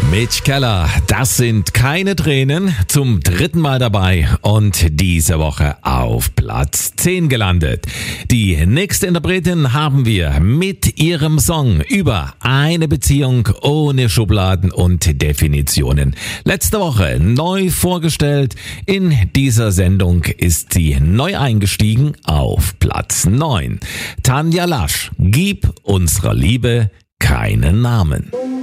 Mitch Keller, das sind keine Tränen, zum dritten Mal dabei und diese Woche auf Platz 10 gelandet. Die nächste Interpretin haben wir mit ihrem Song über eine Beziehung ohne Schubladen und Definitionen. Letzte Woche neu vorgestellt, in dieser Sendung ist sie neu eingestiegen auf Platz 9. Tanja Lasch, gib unserer Liebe keinen Namen.